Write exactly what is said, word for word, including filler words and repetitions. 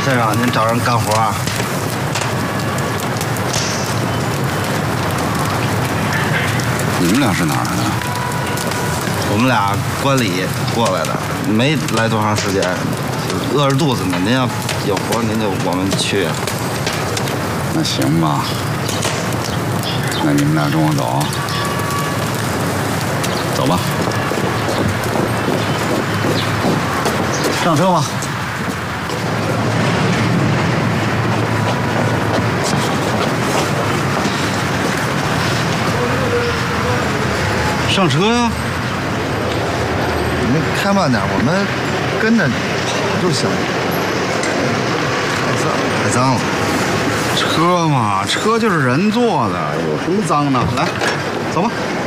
先生，您找人干活啊？ 你们俩是哪儿的？ 我们俩关里过来的，没来多长时间，饿着肚子呢。您要有活，您就我们去。 那行吧，那你们俩跟我走，走吧。 上车吧。上车呀！你们开慢点，我们跟着你跑就行了。太脏，太脏了。 车嘛，车就是人坐的，有什么脏的？来，走吧。